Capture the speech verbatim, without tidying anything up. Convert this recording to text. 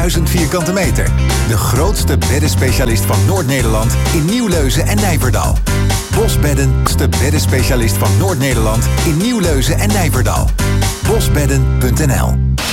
duizend vierkante meter. De grootste beddenspecialist van Noord-Nederland in Nieuwleuzen en Nijverdal. Bosbedden, de beddenspecialist van Noord-Nederland in Nieuwleuzen en Nijverdal. bosbedden punt n l